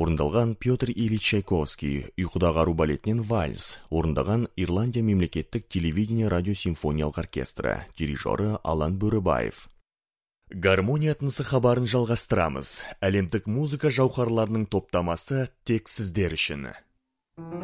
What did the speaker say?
орындалған Петр Ильич Чайковский, ұйқыдағы ару балетінен вальс, орындаған Ирландия мемлекеттік телевидение радиосимфониялық оркестрі, дирижері Алан Бөрібаев. Гармония тынысы хабарын жалғастырамыз. Әлемдік музыка жауһарларының топтамасы тек сіздер үшін.